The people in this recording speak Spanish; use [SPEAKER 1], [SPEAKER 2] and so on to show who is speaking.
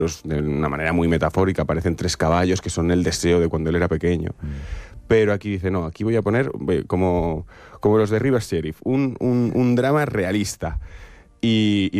[SPEAKER 1] de una manera muy metafórica, aparecen 3 caballos que son el deseo de cuando él era pequeño. Pero aquí dice, no, aquí voy a poner, como los de Rivers Sheriff, un drama realista. Y